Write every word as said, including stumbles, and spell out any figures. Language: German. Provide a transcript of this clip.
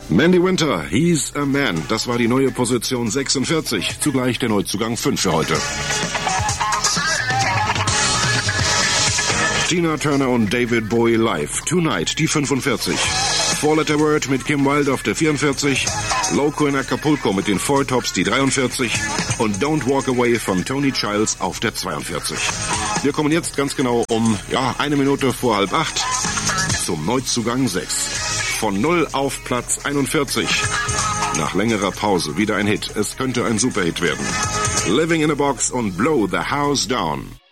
Mandy Winter, He's a Man. Das war die neue Position sechsundvierzig. Zugleich der Neuzugang fünf für heute. Tina Turner und David Bowie live. Tonight, die fünfundvierzig. Four Letter Word mit Kim Wilde auf der vierundvierzig. Loco in Acapulco mit den Four Tops, die dreiundvierzig. Und Don't Walk Away von Tony Childs auf der zweiundvierzig. Wir kommen jetzt ganz genau um, ja, eine Minute vor halb acht zum Neuzugang sechs. Von null auf Platz einundvierzig. Nach längerer Pause wieder ein Hit. Es könnte ein Superhit werden. Living in a Box und Blow the House Down.